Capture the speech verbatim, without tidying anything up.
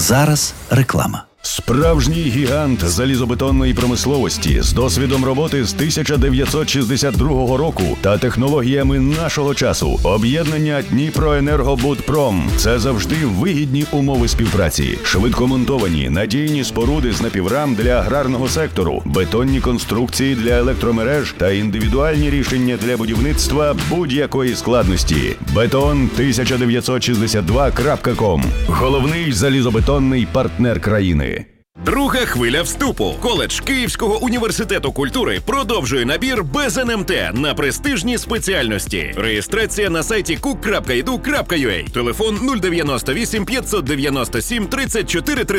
зараз реклама. Справжній гігант залізобетонної промисловості з досвідом роботи з тисяча дев'ятсот шістдесят другого року та технологіями нашого часу. Об'єднання Дніпроенергобудпром – це завжди вигідні умови співпраці. Швидкомонтовані, надійні споруди з напіврам для аграрного сектору, бетонні конструкції для електромереж та індивідуальні рішення для будівництва будь-якої складності. бетон тисяча дев'ятсот шістдесят два крапка ком – головний залізобетонний партнер країни. Друга хвиля вступу. Коледж Київського університету культури продовжує набір без ен ем те на престижні спеціальності. Реєстрація на сайті кук крапка і ді ю крапка ю а. Телефон нуль дев'яносто вісім п'ятсот дев'яносто сім тридцять чотири тридцять.